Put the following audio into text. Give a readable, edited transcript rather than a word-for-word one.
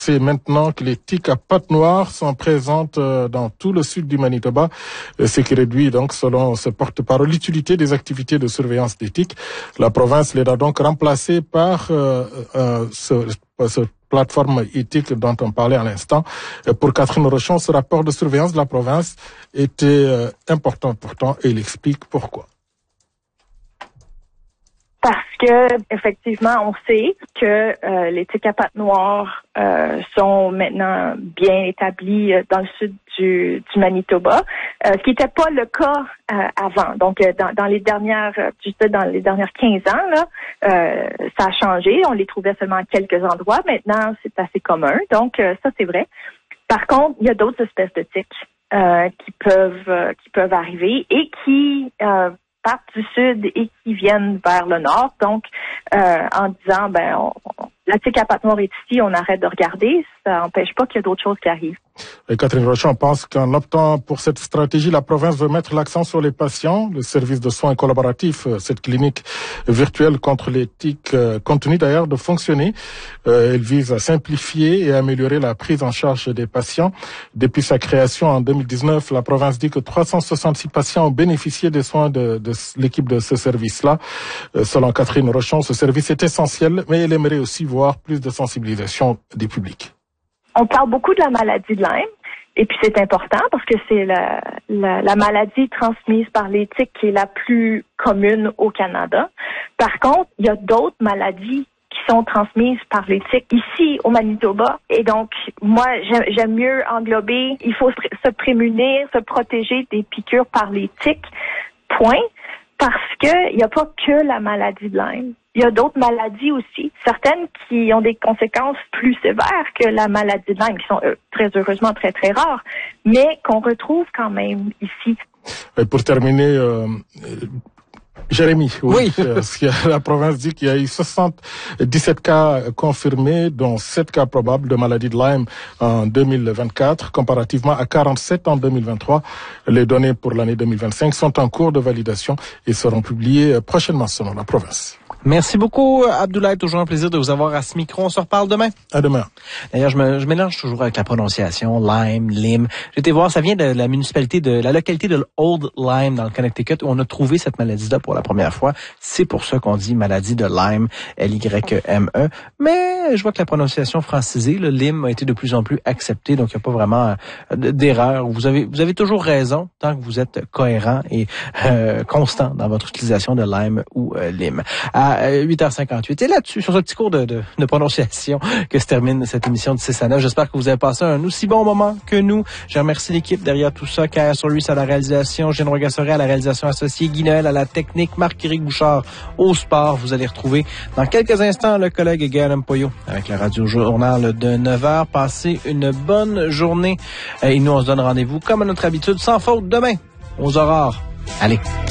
C'est maintenant que les tiques à pattes noires sont présentes dans tout le sud du Manitoba, ce qui réduit donc, selon ce porte-parole, l'utilité des activités de surveillance des tiques. La province les a donc remplacées par ce plateforme éthique dont on parlait à l'instant. Pour Catherine Rochon, ce rapport de surveillance de la province était important pourtant, et il explique pourquoi. Parce que, effectivement, on sait que les tiques à pattes noires sont maintenant bien établies dans le sud du Manitoba, ce qui n'était pas le cas avant. Donc, dans les dernières 15 ans, là, ça a changé. On les trouvait seulement à quelques endroits. Maintenant, c'est assez commun. Donc, ça, c'est vrai. Par contre, il y a d'autres espèces de tiques qui peuvent arriver et qui partent du sud et qui viennent vers le nord. Donc, en disant, la tique à pattes noires est ici, on arrête de regarder, ça n'empêche pas qu'il y a d'autres choses qui arrivent. Et Catherine Rochon pense qu'en optant pour cette stratégie, la province veut mettre l'accent sur les patients. Le service de soins collaboratifs, cette clinique virtuelle contre les tiques, continue d'ailleurs de fonctionner. Elle vise à simplifier et à améliorer la prise en charge des patients. Depuis sa création en 2019, la province dit que 366 patients ont bénéficié des soins de l'équipe de ce service-là. Selon Catherine Rochon, ce service est essentiel, mais elle aimerait aussi voir plus de sensibilisation des publics. On parle beaucoup de la maladie de Lyme, et puis c'est important parce que c'est la maladie transmise par les tiques qui est la plus commune au Canada. Par contre, il y a d'autres maladies qui sont transmises par les tiques ici au Manitoba. Et donc, moi, j'aime mieux englober, il faut se prémunir, se protéger des piqûres par les tiques, point, parce que il n'y a pas que la maladie de Lyme. Il y a d'autres maladies aussi, certaines qui ont des conséquences plus sévères que la maladie de Lyme, qui sont très heureusement très, très rares, mais qu'on retrouve quand même ici. Et pour terminer, Jérémy, oui. La province dit qu'il y a eu 17 cas confirmés, dont 7 cas probables de maladie de Lyme en 2024, comparativement à 47 en 2023. Les données pour l'année 2025 sont en cours de validation et seront publiées prochainement selon la province. Merci beaucoup, Abdoulaye. Toujours un plaisir de vous avoir à ce micro. On se reparle demain. À demain. D'ailleurs, je mélange toujours avec la prononciation. Lyme, Lyme. J'ai été voir, ça vient de la municipalité de la localité de Old Lyme dans le Connecticut où on a trouvé cette maladie-là pour la première fois. C'est pour ça qu'on dit maladie de Lyme, L-Y-M-E. Mais je vois que la prononciation francisée, le Lyme, a été de plus en plus acceptée. Donc, il n'y a pas vraiment d'erreur. Vous avez toujours raison tant que vous êtes cohérent et constant dans votre utilisation de Lyme ou Lyme. À 8h58. Et là-dessus, sur ce petit cours de prononciation que se termine cette émission de 6 à 9. J'espère que vous avez passé un aussi bon moment que nous. Je remercie l'équipe derrière tout ça. Kaya Solis à la réalisation, Jeanne Rogassoré à la réalisation associée, Guy Noël à la technique, Marc-Éric Bouchard au sport. Vous allez retrouver dans quelques instants le collègue Gaël Mpoyo avec la radio-journal de 9h. Passez une bonne journée. Et nous, on se donne rendez-vous comme à notre habitude, sans faute, demain, aux aurores. Allez.